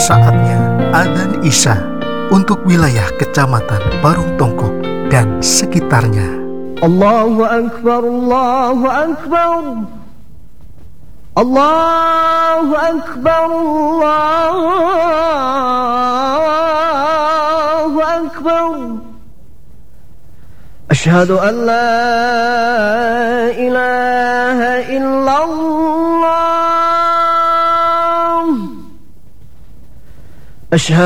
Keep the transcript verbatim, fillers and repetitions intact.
Saatnya adzan Isya untuk wilayah Kecamatan Parung Tongkok dan sekitarnya. Allahu Akbar, Allahu Akbar, Allahu Akbar, Allahu Akbar. Asyhadu an la ilaha illallah. Asyhadu